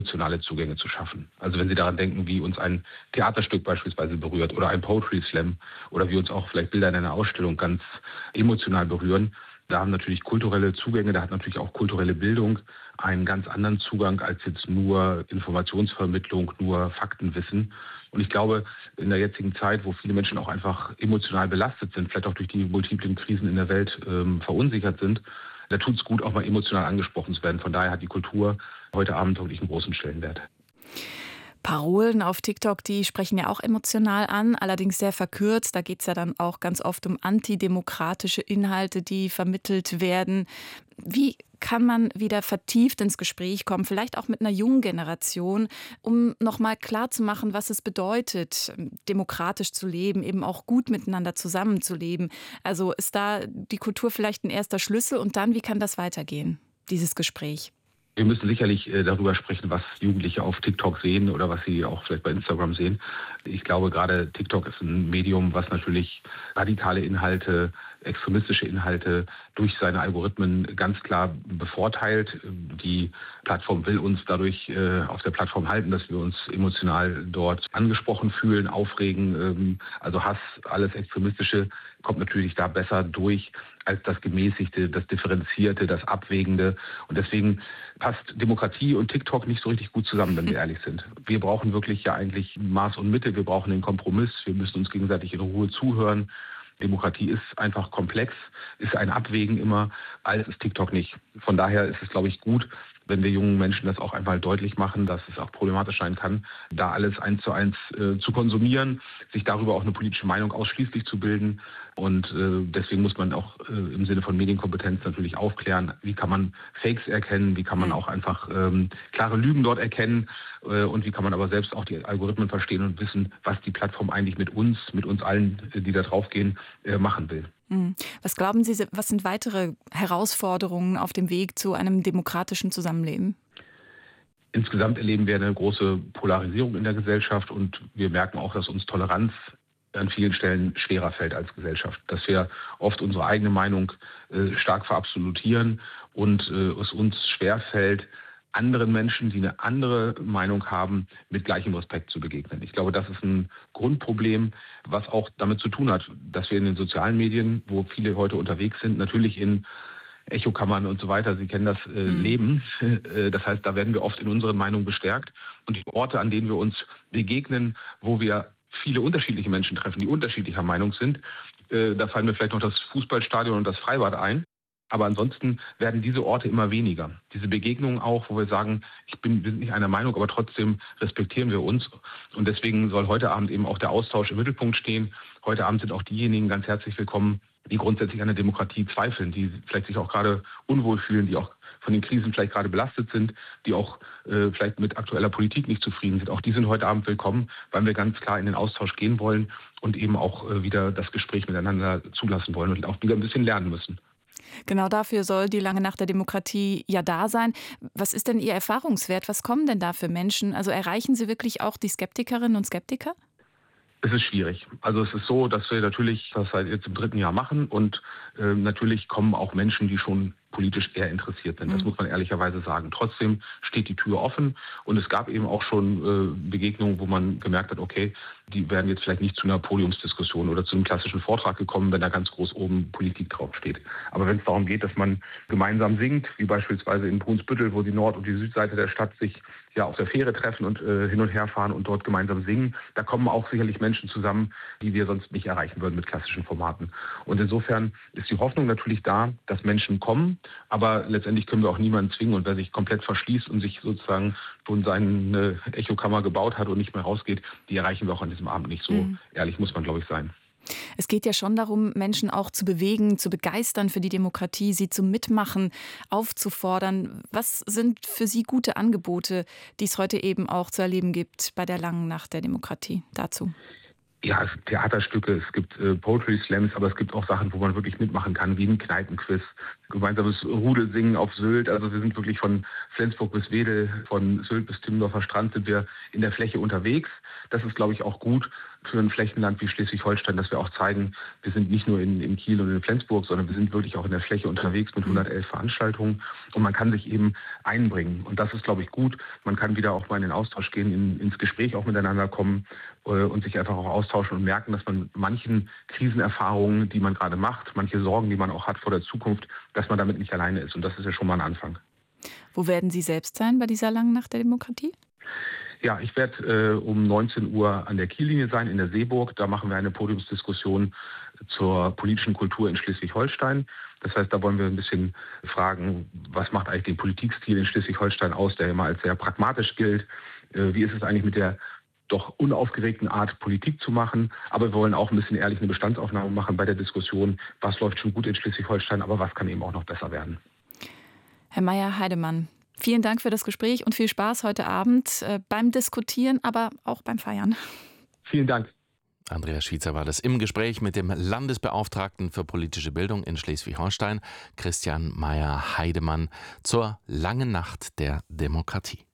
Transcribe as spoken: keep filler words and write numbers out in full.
emotionale Zugänge zu schaffen. Also wenn Sie daran denken, wie uns ein Theaterstück beispielsweise berührt oder ein Poetry Slam oder wie uns auch vielleicht Bilder in einer Ausstellung ganz emotional berühren, da haben natürlich kulturelle Zugänge, da hat natürlich auch kulturelle Bildung einen ganz anderen Zugang als jetzt nur Informationsvermittlung, nur Faktenwissen. Und ich glaube, in der jetzigen Zeit, wo viele Menschen auch einfach emotional belastet sind, vielleicht auch durch die multiplen Krisen in der Welt ähm, verunsichert sind, da tut es gut, auch mal emotional angesprochen zu werden. Von daher hat die Kultur heute Abend wirklich einen großen Stellenwert. Parolen auf TikTok, die sprechen ja auch emotional an, allerdings sehr verkürzt. Da geht es ja dann auch ganz oft um antidemokratische Inhalte, die vermittelt werden. Wie kann man wieder vertieft ins Gespräch kommen, vielleicht auch mit einer jungen Generation, um nochmal klarzumachen, was es bedeutet, demokratisch zu leben, eben auch gut miteinander zusammenzuleben? Also ist da die Kultur vielleicht ein erster Schlüssel und dann, wie kann das weitergehen, dieses Gespräch? Wir müssen sicherlich äh, darüber sprechen, was Jugendliche auf TikTok sehen oder was sie auch vielleicht bei Instagram sehen. Ich glaube, gerade TikTok ist ein Medium, was natürlich radikale Inhalte, extremistische Inhalte durch seine Algorithmen ganz klar bevorteilt. Die Plattform will uns dadurch äh, auf der Plattform halten, dass wir uns emotional dort angesprochen fühlen, aufregen. Ähm, also Hass, alles Extremistische kommt natürlich da besser durch als das Gemäßigte, das Differenzierte, das Abwägende. Und deswegen passt Demokratie und TikTok nicht so richtig gut zusammen, wenn wir ehrlich sind. Wir brauchen wirklich ja eigentlich Maß und Mitte, wir brauchen den Kompromiss, wir müssen uns gegenseitig in Ruhe zuhören. Demokratie ist einfach komplex, ist ein Abwägen immer, alles ist TikTok nicht. Von daher ist es, glaube ich, gut, wenn wir jungen Menschen das auch einmal deutlich machen, dass es auch problematisch sein kann, da alles eins zu eins äh, zu konsumieren, sich darüber auch eine politische Meinung ausschließlich zu bilden. Und äh, deswegen muss man auch äh, im Sinne von Medienkompetenz natürlich aufklären, wie kann man Fakes erkennen, wie kann man auch einfach ähm, klare Lügen dort erkennen äh, und wie kann man aber selbst auch die Algorithmen verstehen und wissen, was die Plattform eigentlich mit uns, mit uns allen, die da draufgehen, äh, machen will. Was glauben Sie, was sind weitere Herausforderungen auf dem Weg zu einem demokratischen Zusammenleben? Insgesamt erleben wir eine große Polarisierung in der Gesellschaft und wir merken auch, dass uns Toleranz an vielen Stellen schwerer fällt als Gesellschaft. Dass wir oft unsere eigene Meinung äh, stark verabsolutieren und äh, es uns schwerfällt, anderen Menschen, die eine andere Meinung haben, mit gleichem Respekt zu begegnen. Ich glaube, das ist ein Grundproblem, was auch damit zu tun hat, dass wir in den sozialen Medien, wo viele heute unterwegs sind, natürlich in Echokammern und so weiter, Sie kennen das, äh, mhm. leben. Äh, das heißt, da werden wir oft in unseren Meinungen bestärkt. Und die Orte, an denen wir uns begegnen, wo wir viele unterschiedliche Menschen treffen, die unterschiedlicher Meinung sind, äh, da fallen mir vielleicht noch das Fußballstadion und das Freibad ein. Aber ansonsten werden diese Orte immer weniger. Diese Begegnungen auch, wo wir sagen, ich bin, wir sind nicht einer Meinung, aber trotzdem respektieren wir uns. Und deswegen soll heute Abend eben auch der Austausch im Mittelpunkt stehen. Heute Abend sind auch diejenigen ganz herzlich willkommen, die grundsätzlich an der Demokratie zweifeln, die vielleicht sich auch gerade unwohl fühlen, die auch von den Krisen vielleicht gerade belastet sind, die auch äh, vielleicht mit aktueller Politik nicht zufrieden sind. Auch die sind heute Abend willkommen, weil wir ganz klar in den Austausch gehen wollen und eben auch äh, wieder das Gespräch miteinander zulassen wollen und auch wieder ein bisschen lernen müssen. Genau dafür soll die lange Nacht der Demokratie ja da sein. Was ist denn Ihr Erfahrungswert? Was kommen denn da für Menschen? Also erreichen Sie wirklich auch die Skeptikerinnen und Skeptiker? Es ist schwierig. Also es ist so, dass wir natürlich das seit jetzt im dritten Jahr machen und äh, natürlich kommen auch Menschen, die schon politisch eher interessiert sind. Das muss man ehrlicherweise sagen. Trotzdem steht die Tür offen und es gab eben auch schon äh, Begegnungen, wo man gemerkt hat, okay, die wären jetzt vielleicht nicht zu einer Podiumsdiskussion oder zu einem klassischen Vortrag gekommen, wenn da ganz groß oben Politik draufsteht. Aber wenn es darum geht, dass man gemeinsam singt, wie beispielsweise in Brunsbüttel, wo die Nord- und die Südseite der Stadt sich ja auf der Fähre treffen und äh, hin und her fahren und dort gemeinsam singen, da kommen auch sicherlich Menschen zusammen, die wir sonst nicht erreichen würden mit klassischen Formaten. Und insofern ist die Hoffnung natürlich da, dass Menschen kommen, aber letztendlich können wir auch niemanden zwingen. Und wer sich komplett verschließt und sich sozusagen schon seine Echokammer gebaut hat und nicht mehr rausgeht, die erreichen wir auch an diesem Abend nicht. So mhm. ehrlich muss man, glaube ich, sein. Es geht ja schon darum, Menschen auch zu bewegen, zu begeistern für die Demokratie, sie zum Mitmachen aufzufordern. Was sind für Sie gute Angebote, die es heute eben auch zu erleben gibt bei der langen Nacht der Demokratie? Dazu. Ja, es gibt Theaterstücke, es gibt äh, Poetry Slams, aber es gibt auch Sachen, wo man wirklich mitmachen kann, wie ein Kneipenquiz, gemeinsames Rudelsingen auf Sylt. Also wir sind wirklich von Flensburg bis Wedel, von Sylt bis Timmendorfer Strand sind wir in der Fläche unterwegs. Das ist, glaube ich, auch gut für ein Flächenland wie Schleswig-Holstein, dass wir auch zeigen, wir sind nicht nur in, in Kiel und in Flensburg, sondern wir sind wirklich auch in der Fläche unterwegs mit hundertelf Veranstaltungen und man kann sich eben einbringen. Und das ist, glaube ich, gut. Man kann wieder auch mal in den Austausch gehen, in, ins Gespräch auch miteinander kommen äh, und sich einfach auch austauschen und merken, dass man manchen Krisenerfahrungen, die man gerade macht, manche Sorgen, die man auch hat vor der Zukunft, dass man damit nicht alleine ist. Und das ist ja schon mal ein Anfang. Wo werden Sie selbst sein bei dieser langen Nacht der Demokratie? Ja, ich werde äh, um neunzehn Uhr an der Kiellinie sein in der Seeburg. Da machen wir eine Podiumsdiskussion zur politischen Kultur in Schleswig-Holstein. Das heißt, da wollen wir ein bisschen fragen, was macht eigentlich den Politikstil in Schleswig-Holstein aus, der immer als sehr pragmatisch gilt. Äh, wie ist es eigentlich mit der doch unaufgeregten Art, Politik zu machen? Aber wir wollen auch ein bisschen ehrlich eine Bestandsaufnahme machen bei der Diskussion, was läuft schon gut in Schleswig-Holstein, aber was kann eben auch noch besser werden. Herr Meyer-Heidemann, vielen Dank für das Gespräch und viel Spaß heute Abend äh, beim Diskutieren, aber auch beim Feiern. Vielen Dank. Andreas Schweizer war das im Gespräch mit dem Landesbeauftragten für politische Bildung in Schleswig-Holstein, Christian Meyer-Heidemann, zur langen Nacht der Demokratie.